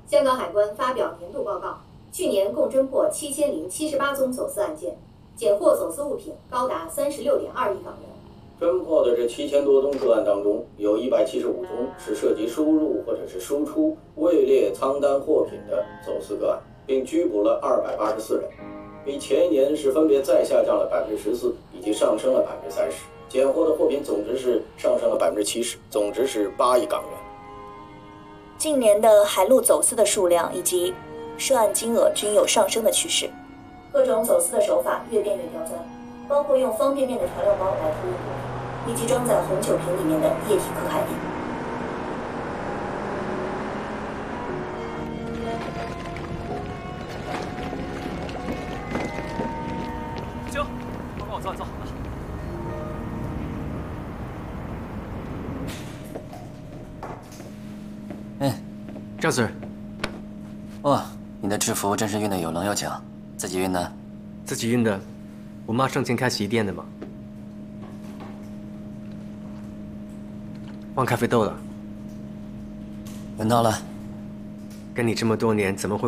香港海关发表年度报告，去年共侦破7078宗走私案件，检获走私物品高达36.2亿港元。 侦破的这7000多宗个案当中，有175宗是涉及输入或者是输出位列仓单货品的走私个案，并拘捕了284人，比前一年是分别再下降了14%以及上升了30%。检获的货品总值是上升了70%，总值是8亿港元。 近年的海陆走私的数量以及涉案金额均有上升的趋势，各种走私的手法越变越刁钻，包括用方便面的调料包来偷运货品，以及装在红酒瓶里面的液体可卡因。 行，帮我坐一坐。 赵 Sir， 哇，你的制服真是运得有棱有角，自己运的？ 自己运的。我妈生前开洗衣店的嘛。忘咖啡豆了。 轮到了。 跟你这么多年，怎么会？